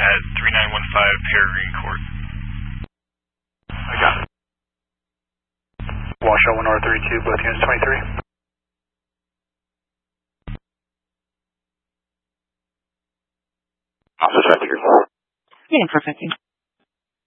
at 3915 Peregrine Court. I got it. Washoe 1R32, both units 23. Officer, I think you're... Yeah, perfect.